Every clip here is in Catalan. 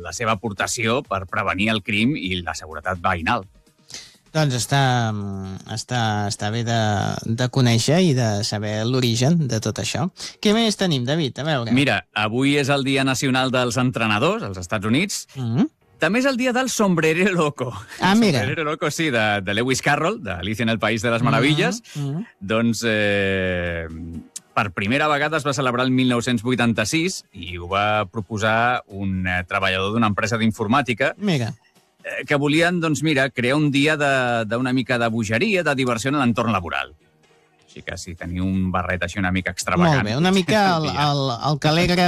la seva aportació per prevenir el crim i la seguretat veïnal. Doncs està bé de conèixer i de saber l'origen de tot això. Què més tenim, David? A veure. Mira, avui és el Dia Nacional dels Entrenadors als Estats Units. També és el dia del sombrerero loco. Mira. El sombrerero loco, sí, de Lewis Carroll, de Alicia en el País de les Meravilles. Doncs per primera vegada es va celebrar el 1986 i ho va proposar un treballador d'una empresa d'informàtica. Mira. Que volien, doncs mira, crear un dia d'una mica de bogeria, de diversió en l'entorn laboral. Així que si teniu un barret així una mica extravagant... Molt bé, una mica el que alegra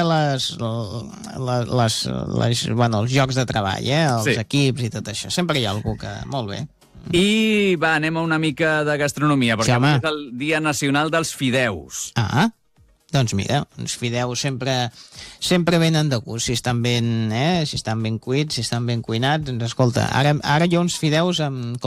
els jocs de treball, els equips i tot això. Sempre hi ha algú que... Molt bé. I va, anem a una mica de gastronomia, perquè avui és el Dia Nacional dels Fideus. Doncs mira, uns fideus sempre venen de gust, si estan ben cuits, si estan ben cuinats. Doncs escolta, ara hi ha uns fideus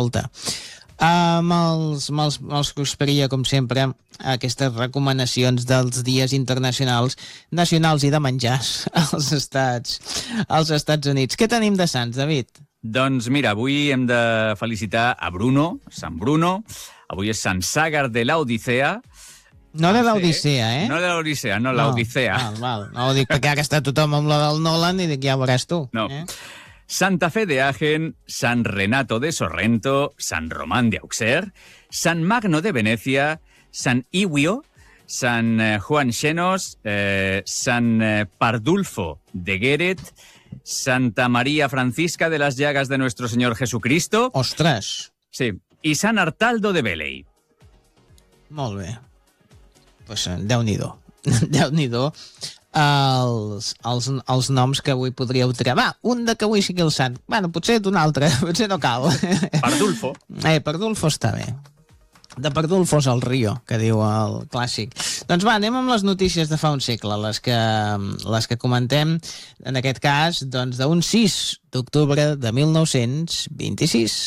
me'ls crusperaria, com sempre, aquestes recomanacions dels dies internacionals, nacionals i de menjars als Estats Units. Què tenim de Sants, David? Doncs mira, avui hem de felicitar a Bruno, Sant Bruno. Avui és Sant Sàgar de l'Odissea. No de l'Odissea, No de l'Odissea, no, l'Odissea. Val. No ho dic perquè ara està tothom amb la del Nolan i dic, ja veuràs tu. No. Santa Fe de Agen, San Renato de Sorrento, San Román de Auxerre, San Magno de Venecia, San Iwio, San Juan Xenos, San Pardulfo de Guéret, Santa María Francisca de las Llagas de Nuestro Señor Jesucristo. Ostres! Sí, i San Artaldo de Velei. Molt bé. Pues Déu-n'hi-do. Déu-n'hi-do els noms que avui podríeu triar. Va, un de que avui sigui el sant. Bueno, potser d'un altre, potser no cal. Pardulfo. Pardulfo està bé. De Pardulfo és el Rio, que diu el clàssic. Doncs va, anem amb les notícies de fa un segle, les que comentem, en aquest cas, doncs d'un 6 d'octubre de 1926.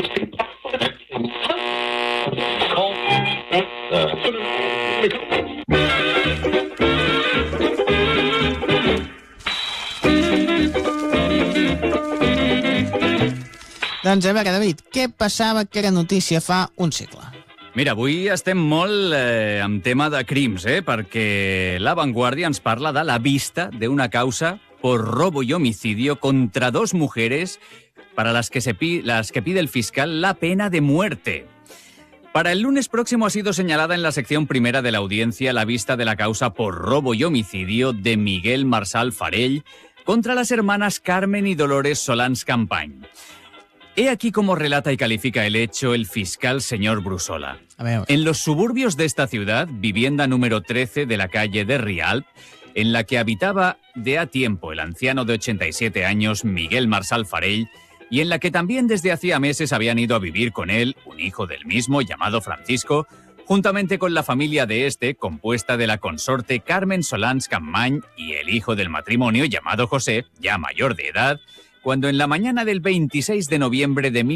Doncs a veure, David, què passava que era notícia fa un segle? Mira, avui estem molt amb tema de crims, perquè La Vanguardia ens parla de la vista de una causa por robo y homicidio contra 2 mujeres para las que pide el fiscal la pena de muerte. Para el lunes próximo ha sido señalada en la sección primera de la audiencia la vista de la causa por robo y homicidio de Miguel Marsal Farell contra las hermanas Carmen y Dolores Solans Campany. He aquí cómo relata y califica el hecho el fiscal señor Brusola. En los suburbios de esta ciudad, vivienda número 13 de la calle de Rialp, en la que habitaba de a tiempo el anciano de 87 años Miguel Marsal Farell, y en la que también desde hacía meses habían ido a vivir con él un hijo del mismo llamado Francisco, juntamente con la familia de este, compuesta de la consorte Carmen Solans Campany y el hijo del matrimonio llamado José, ya mayor de edad, cuando en la mañana del 26 de noviembre de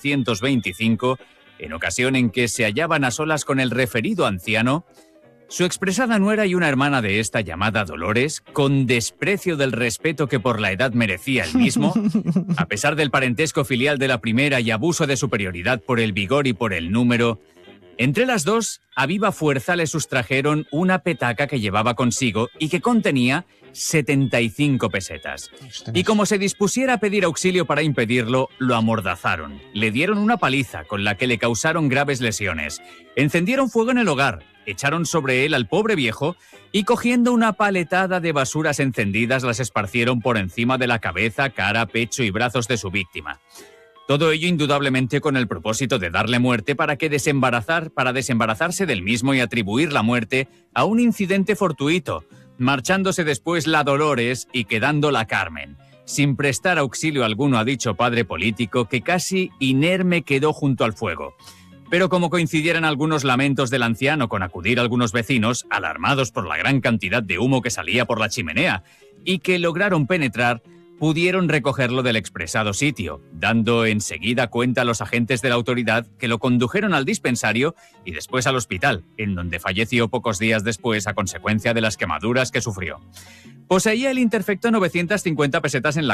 1925, en ocasión en que se hallaban a solas con el referido anciano, su expresada nuera y una hermana de esta llamada Dolores, con desprecio del respeto que por la edad merecía el mismo, a pesar del parentesco filial de la primera y abuso de superioridad por el vigor y por el número, entre las dos, a viva fuerza le sustrajeron una petaca que llevaba consigo y que contenía 75 pesetas. Y como se dispusiera a pedir auxilio para impedirlo, lo amordazaron. Le dieron una paliza con la que le causaron graves lesiones. Encendieron fuego en el hogar, echaron sobre él al pobre viejo y cogiendo una paletada de basuras encendidas las esparcieron por encima de la cabeza, cara, pecho y brazos de su víctima. Todo ello indudablemente con el propósito de darle muerte para desembarazarse del mismo y atribuir la muerte a un incidente fortuito, marchándose después la Dolores y quedando la Carmen, sin prestar auxilio alguno a dicho padre político que casi inerme quedó junto al fuego. Pero como coincidieran algunos lamentos del anciano con acudir algunos vecinos, alarmados por la gran cantidad de humo que salía por la chimenea, y que lograron penetrar, pudieron recogerlo del expresado sitio, dando enseguida cuenta a los agentes de la autoridad que lo condujeron al dispensario y después al hospital, en donde falleció pocos días después a consecuencia de las quemaduras que sufrió. Poseía el interfecto 950 pesetas en la